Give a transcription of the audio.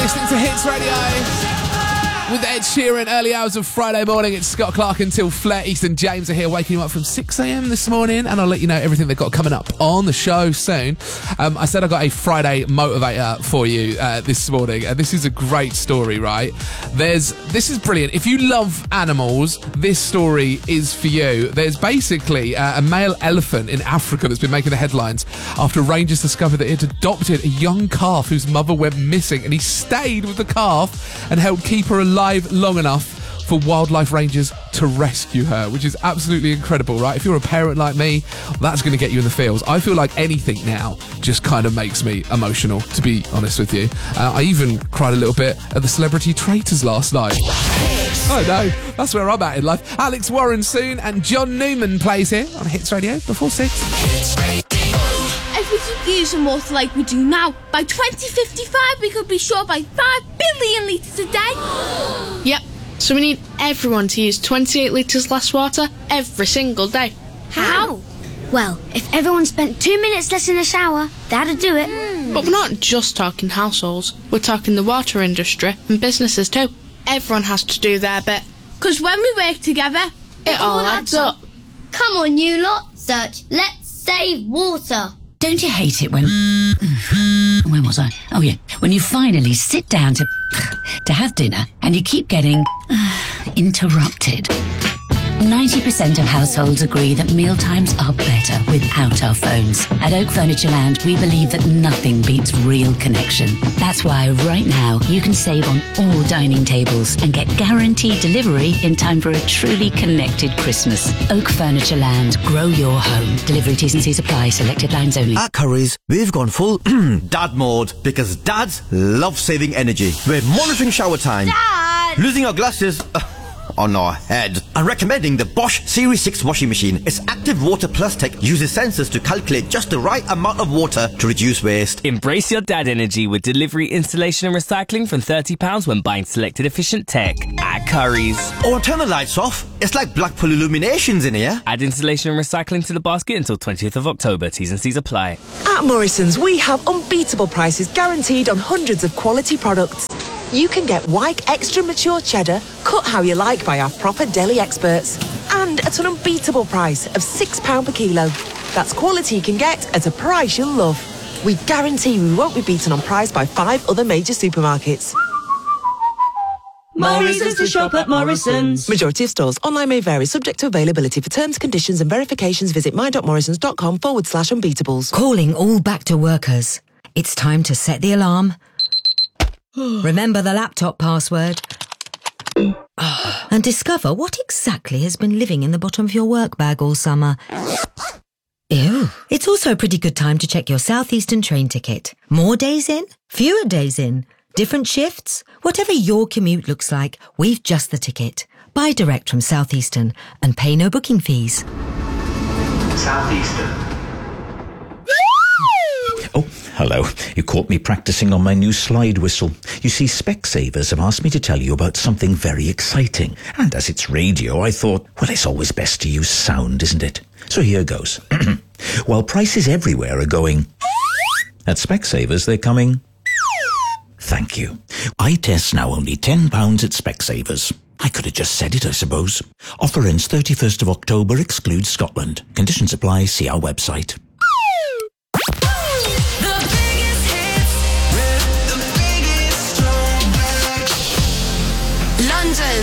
listening to Hits Radio with Ed Sheeran, early hours of Friday morning. It's Scott Clark until Flair. East and James are here waking you up from 6 a.m. this morning, and I'll let you know everything they've got coming up on the show soon. I said I got a Friday motivator for you this morning, and this is a great story, right? This is brilliant. If you love animals, this story is for you. There's basically a male elephant in Africa that's been making the headlines after rangers discovered that it had adopted a young calf whose mother went missing, and he stayed with the calf and helped keep her alive long enough for wildlife rangers to rescue her, which is absolutely incredible, right? If you're a parent like me, that's going to get you in the feels. I feel like anything now just kind of makes me emotional, to be honest with you. I even cried a little bit at the Celebrity Traitors last night. Oh no, that's where I'm at in life. Alex Warren soon, and John Newman plays here on Hits Radio before 6. If we keep using water like we do now, by 2055 we could be short by 5 billion litres a day. Yep, so we need everyone to use 28 litres less water every single day. How? Well, if everyone spent 2 minutes less in the shower, that'd do it. But we're not just talking households, we're talking the water industry and businesses too. Everyone has to do their bit. Because when we work together, it all adds up. Come on, you lot. Search Let's Save Water. Don't you hate it when... Where was I? Oh, yeah. When you finally sit down to have dinner and you keep getting interrupted. 90% of households agree that mealtimes are better without our phones. At Oak Furniture Land, we believe that nothing beats real connection. That's why right now you can save on all dining tables and get guaranteed delivery in time for a truly connected Christmas. Oak Furniture Land. Grow your home. Delivery T's and C's apply. Selected lines only. At Currys, we've gone full dad mode because dads love saving energy. We're monitoring shower time. Dad! Losing our glasses... on our head, and recommending the Bosch Series 6 washing machine. Its active water plus tech uses sensors to calculate just the right amount of water to reduce waste. Embrace your dad energy with delivery, installation and recycling from £30 when buying selected efficient tech at Currys. Or turn the lights off. It's like Blackpool Illuminations in here. Add installation and recycling to the basket until 20th of October. T's and C's apply. At Morrison's, we have unbeatable prices guaranteed on hundreds of quality products. You can get Wyke Extra Mature Cheddar, cut how you like by our proper deli experts. And at an unbeatable price of £6 per kilo. That's quality you can get at a price you'll love. We guarantee we won't be beaten on price by 5 other major supermarkets. Morrison's to shop at Morrison's. Majority of stores. Online may vary, subject to availability. For terms, conditions and verifications, visit my.morrisons.com/unbeatables. Calling all back to workers. It's time to set the alarm. Remember the laptop password. And discover what exactly has been living in the bottom of your work bag all summer. Ew. It's also a pretty good time to check your Southeastern train ticket. More days in, fewer days in, different shifts. Whatever your commute looks like, we've just the ticket. Buy direct from Southeastern and pay no booking fees. Southeastern. Oh, hello. You caught me practicing on my new slide whistle. You see, Specsavers have asked me to tell you about something very exciting. And as it's radio, I thought, well, it's always best to use sound, isn't it? So here goes. While prices everywhere are going, at Specsavers they're coming. Thank you. Eye tests now only £10 at Specsavers. I could have just said it, I suppose. Offer ends 31st of October, excludes Scotland. Conditions apply, see our website. London's